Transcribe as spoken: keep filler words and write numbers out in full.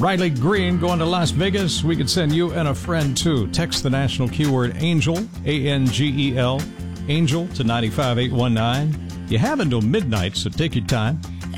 Riley Green going to Las Vegas. We could send you and a friend too. Text the national keyword ANGEL, A N G E L, ANGEL to nine five eight one nine. You have until midnight, so take your time.